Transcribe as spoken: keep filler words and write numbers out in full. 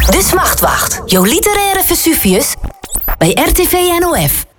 De Smachtwacht, jouw literaire Vesuvius bij R T V N O F.